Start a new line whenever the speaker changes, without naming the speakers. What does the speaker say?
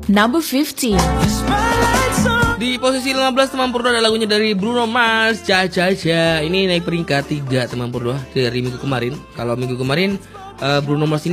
Number 15.
Di posisi 15 teman Purdo ada lagunya dari Bruno Mars, Ja. Ini naik peringkat 3 teman Purdo dari minggu kemarin. Kalau minggu kemarin Bruno Mars ini